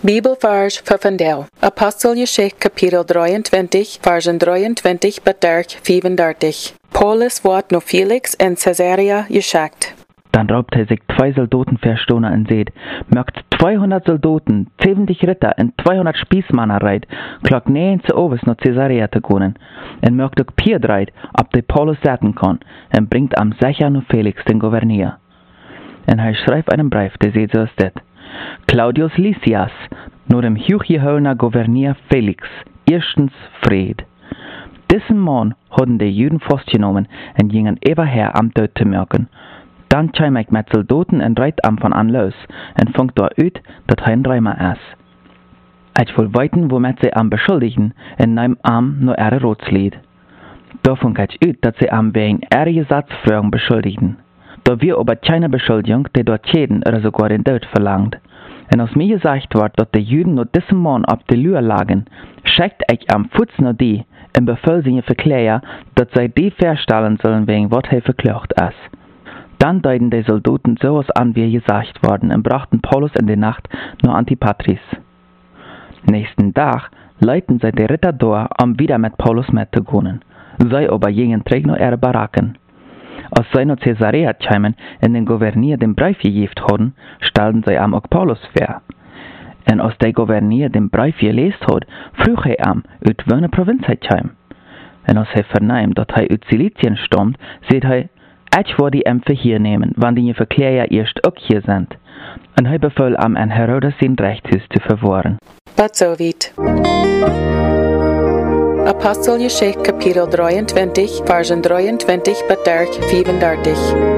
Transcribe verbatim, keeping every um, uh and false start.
Bibelvers vijfentwintig. Apostelgeschichte kapitel drieëntwintig, versen drieëntwintig tot vijfendertig. Paulus wordt naar Felix in Caesarea geschickt. Dann raubt er sich zwei Soldaten verstohlen und seht, mögt zweihundert Soldaten, zeventig Ritter und zweihundert Spießmänner reit, klock neun zu Oves nach Caesarea zu gehen, und mögt auch Pier reit, ob der Paulus setzen kann, und bringt am sicher nur Felix den Gouverneur. Und er schreibt einen Brief, der seht so ist das. Claudius Lysias, nur dem hochgeholner Gouverneur Felix, erstens Fried. Diesen Mann hatten die Juden festgenommen und gingen überher am Tod zu merken. Dann kam ich mit Soldaten und Reitam von an los und fängt dort ut, dass er ein Dreimer ist. Ich will weiten, womit sie am beschuldigen, und nehm am nur ihre Rotslied. Da fängt ich ut, dass sie am wegen ihrer Gesetzfragen beschuldigen. Da wir aber keine Beschuldigung, die dort Schäden oder sogar den Tod verlangt. Und aus mir gesagt wird, dass die Juden nur diesen Mann auf die Lühe lagen, schickt ich am Fuß nur die, im Befehl sie verklären, dass sie die feststellen sollen, wegen was er verklagt ist. Dann deuten die Soldaten so aus an, wie gesagt worden, und brachten Paulus in die Nacht nach Antipatris. Nächsten Tag leiten sie die Ritter durch, um wieder mit Paulus mitzugehen. Sie aber gingen zurück nach ihre Baracken. Als sie nach Caesarea kamen und den Gouverneur den Brief gegeben hatten, stellten sie am auch Paulus vor. Und als der Gouverneur den Brief gelesen hat, frug er am, aus welcher Provinz er kam. Und als er vernahm, dass er aus Silizien stammt, sagt er, ich würde die Ämpfe hier nehmen, wann die Verklärer erst auch hier sind. Und er befahl am an Herodes sein Rechtshus zu verwahren. But so weit. Apostelgeschichte kapitel drieëntwintig, versen drieëntwintig tot vijfendertig.